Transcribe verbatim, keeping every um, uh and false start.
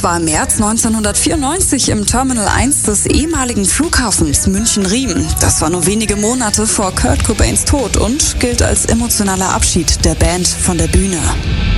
war im März neunzehnhundertvierundneunzig im Terminal eins des ehemaligen Flughafens München-Riem. Das war nur wenige Monate vor Kurt Cobains Tod und gilt als emotionaler Abschied der Band von der Bühne.